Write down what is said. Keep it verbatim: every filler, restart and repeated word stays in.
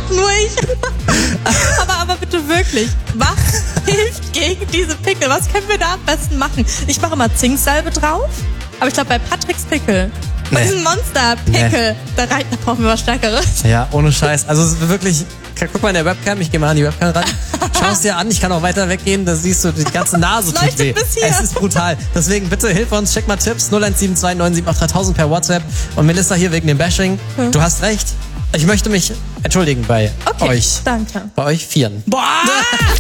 Nur ich. aber, aber bitte wirklich, was hilft gegen diese Pickel? Was können wir da am besten machen? Ich mache immer Zinksalbe drauf, aber ich glaube bei Patricks Pickel, bei Nee. diesem Monster-Pickel, Nee. da, rein, da brauchen wir was Stärkeres. Ja, ohne Scheiß. Also es ist wirklich, guck mal in der Webcam, ich gehe mal an die Webcam ran. Schau es dir an, ich kann auch weiter weggehen, da siehst du, die ganze Nase tut leuchtet weh. bis hier. Es ist brutal. Deswegen bitte hilf uns, check mal Tipps null eins sieben zwei neun sieben acht dreitausend per WhatsApp. Und Melissa hier wegen dem Bashing. Du hast recht. Ich möchte mich entschuldigen bei Okay, euch. danke. Bei euch Vieren. Boah!